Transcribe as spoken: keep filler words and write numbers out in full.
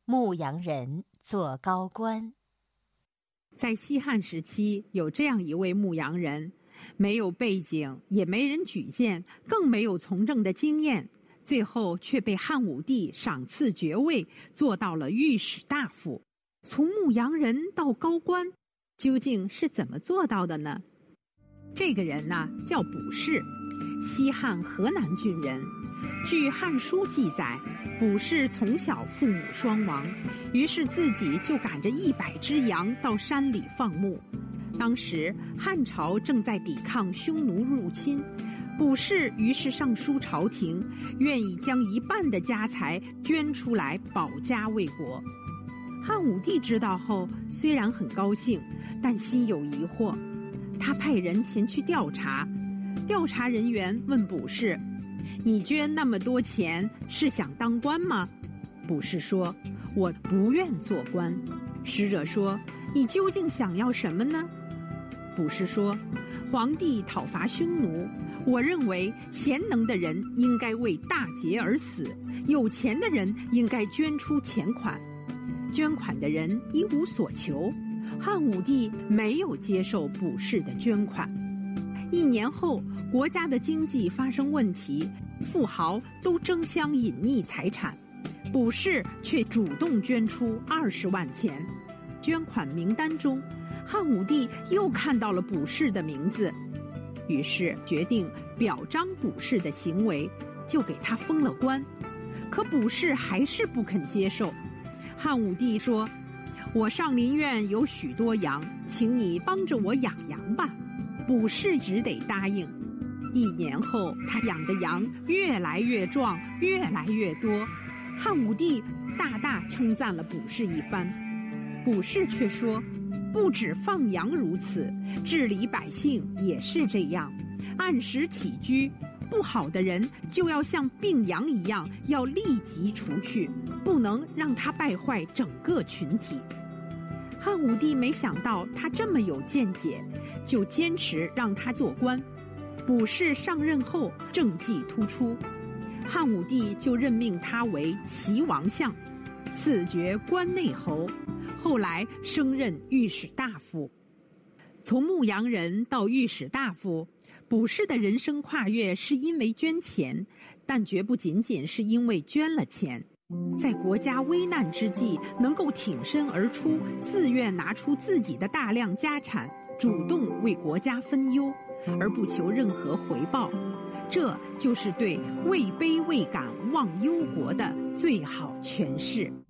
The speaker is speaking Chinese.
牧羊人做高官。 在西汉时期，有这样一位牧羊人，没有背景，也没人举荐，更没有从政的经验，最后却被汉武帝赏赐爵位，做到了御史大夫。从牧羊人到高官，究竟是怎么做到的呢？这个人呢，叫卜氏，西汉河南郡人。据《汉书》记载，卜氏从小父母双亡，于是自己就赶着一百只羊到山里放牧。当时汉朝正在抵抗匈奴入侵，卜氏于是上书朝廷，愿意将一半的家财捐出来保家卫国。汉武帝知道后，虽然很高兴，但心有疑惑。他派人前去调查，调查人员问卜氏：“你捐那么多钱，是想当官吗？”卜氏说：“我不愿做官。”使者说：“你究竟想要什么呢？”卜氏说：“皇帝讨伐匈奴，我认为贤能的人应该为大节而死，有钱的人应该捐出钱款。捐款的人一无所求，汉武帝没有接受卜氏的捐款。一年后，国家的经济发生问题，富豪都争相隐匿财产，卜氏却主动捐出二十万钱。捐款名单中，汉武帝又看到了卜氏的名字，于是决定表彰卜氏的行为，就给他封了官。可卜氏还是不肯接受。汉武帝说：“我上林苑有许多羊，请你帮着我养羊吧。”卜氏只得答应。一年后，他养的羊越来越壮，越来越多。汉武帝大大称赞了卜氏一番。卜氏却说：“不止放羊如此，治理百姓也是这样，按时起居。不好的人就要像病羊一样，要立即除去，不能让他败坏整个群体。”汉武帝没想到他这么有见解，就坚持让他做官。卜氏上任后政绩突出，汉武帝就任命他为齐王相，赐爵关内侯，后来升任御史大夫。从牧羊人到御史大夫，卜氏的人生跨越是因为捐钱，但绝不仅仅是因为捐了钱。在国家危难之际，能够挺身而出，自愿拿出自己的大量家产，主动为国家分忧，而不求任何回报，这就是对位卑未敢忘忧国的最好诠释。